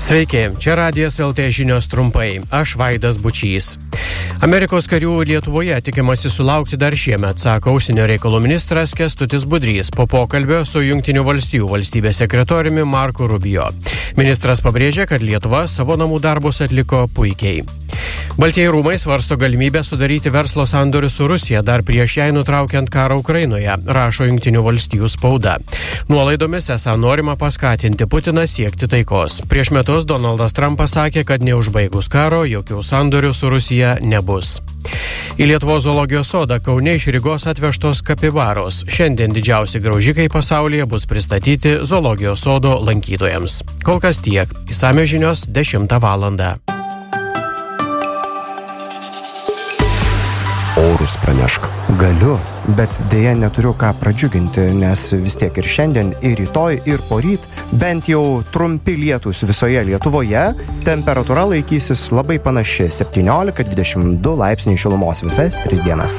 Sveiki, čia Radijas LT žinios trumpai. Aš Vaidas Bučys. Amerikos karių Lietuvoje tikimasi sulaukti dar šiemet, sako užsienio reikalų ministras Kęstutis Budrys po pokalbio su Jungtinių valstijų valstybės sekretoriumi Marku Rubio. Ministras pabrėžė, kad Lietuva savo namų darbus atliko puikiai. Baltieji rūmai svarsto galimybę sudaryti verslo sandorius su Rusija dar prieš jai nutraukiant karą Ukrainoje, rašo Jungtinių valstijų spauda. Nuolaidomis esą norima paskatinti Putiną siekti taikos. Prieš metus Donaldas Trumpas sakė, kad neužbaigus karo jokių sandorių su Rusija nebus. Į Lietuvos zoologijos sodą Kaune iš Rygos atvežtos kapibaros. Šiandien didžiausi graužikai pasaulyje bus pristatyti zoologijos sodo lankytojams. Kol kas tiek. Išsamios žinios 10 valandą. Orus pranešk. Galiu, bet dėja neturiu ką pradžiuginti, nes vis tiek ir šiandien, ir rytoj, ir poryt bent jau trumpi lietūs visoje Lietuvoje. Temperatūra laikysis labai panaši 17-22 laipsniai šilumos visas 3 dienas.